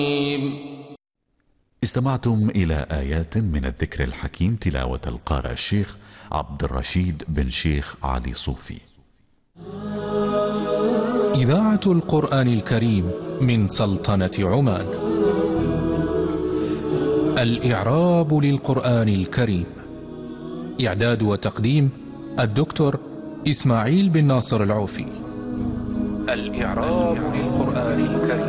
استمعتم إلى آيات من الذكر الحكيم تلاوة القارئ الشيخ عبد الرشيد بن شيخ علي صوفي. إذاعة القرآن الكريم من سلطنة عمان. الإعراب للقرآن الكريم. إعداد وتقديم الدكتور إسماعيل بن ناصر العوفي. الإعراب للقرآن الكريم.